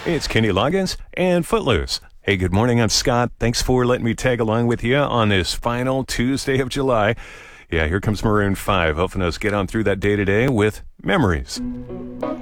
It's Kenny Loggins and Footloose. Hey, good morning. I'm Scott. Thanks for letting me tag along with you on this final Tuesday of July. Yeah, here comes Maroon 5, helping us get on through that day-to-day with memories.